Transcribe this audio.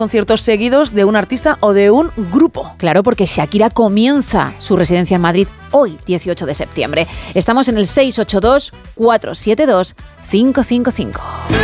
conciertos seguidos de un artista o de un grupo. Claro, porque Shakira comienza su residencia en Madrid hoy, 18 de septiembre. Estamos en el 682-472-555.